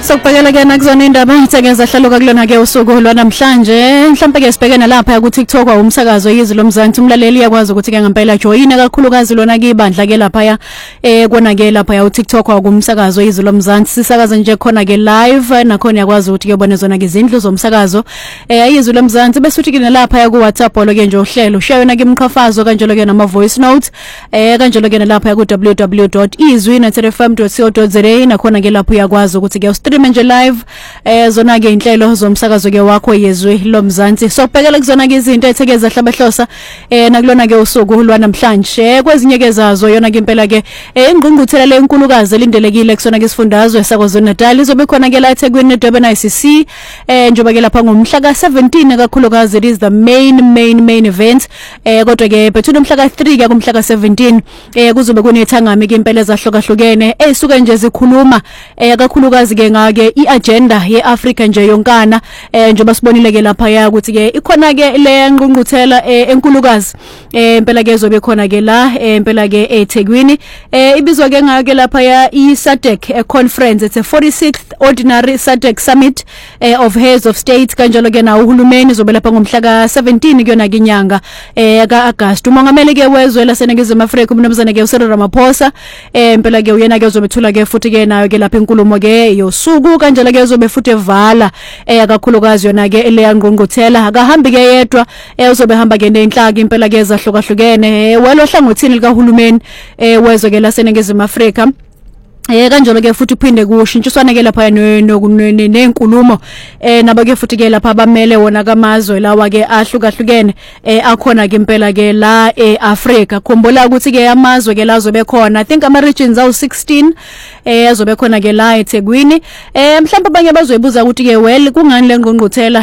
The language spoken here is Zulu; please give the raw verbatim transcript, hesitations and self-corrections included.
Sokubhekela ke nakuzona indaba ithekeza hlaluka kulona ke usuku lwanamhlanje mhlawumbe ke sibhekena lapha ku TikTok wa umsakazo yizwi lomzansi umlaleli yakwazi ukuthi ke ngempela joyina kakhulukazi lona ke ibandla ke lapha ya eh kona ke lapha ya u TikTok wa kumsakazo yizwi lomzansi sisakaza nje khona ke live nakhona yakwazi ukuthi ke ubone zona ke izindlu zomsakazo eh yizwi lomzansi bese uthi ke lapha ya ku WhatsApp lo ke nje uhlelo share yona ke imqhafazo kanjalo ke nama voice note eh kanjalo ke lapha ya ku w w w dot izwi net f m dot co dot za nakhona ke lapho yakwazi ukuthi ke stream nje live eh zona ke inhlelo zomsakazo ke wakho yezwi lomzansi so bhekela kuzona ke izinto ethekeza hlabahlosa eh nakulona ke usuku lwanamhlanje kwezinye ke zazo yona ke impela ke ingqungquthela lenkulukazi elindelekile kusona ke sifundazwe sakwazulu Natal izobe khona ke la eThekwini Durban I C C eh njoba ke lapha ngomhla ka seventeen kakhulukazi it is the main main main event eh kodwa ke between umhla ka three ke kumhla ka seventeen eh kuzobe kunethangami ke impela ezahlukahlukene ezisuka nje zikhuluma eh kakhulukazi ke ngake iagenda yeAfrica nje yonkana eh njoba sibonile ke lapha ya ukuthi ke ikhona ke le ngqungquthela enkulukazi eh impela ke ezobe khona ke la impela ke eThekwini eh ibizwa ke ngake lapha ya iSADC conference it's a forty-sixth ordinary SADC summit eh, of heads of state kanjalo ke na uhulumeni zobe lapha ngomhla ka seventeen kuyona ke inyanga eh ka August umongameli ke wezwe laseNingizimu Afrika umnumzane ke uCyril Ramaphosa eh impela ke uyena ke uzobethula ke futhi ke nayo ke lapha inkulumo ke yosuku kanjalo ke uzobe futhi evala eh kakhulukazi yona ke le yangqongqothela akahambi ke yedwa eh uzobe hamba ke nenhlaka impela ke ezahlukahlukene welo hlangothini likahulumeni eh wezwe ke laseNingizimu Afrika eh kanjalo ke futhi uphinde kushintshiswana ke lapha nenkulumo eh nabo ke futhi ke lapha abamele wona kamazwe lawa ke ahlukahlukene eh akhona ke impela ke la eAfrica khumbula ukuthi ke amazwe ke lazo bekhona I think ama regions awu sixteen eh azobe khona ke la eThekwini eh mhlawumbe abanye bazoyibuza ukuthi ke well kungani le ngqongqothela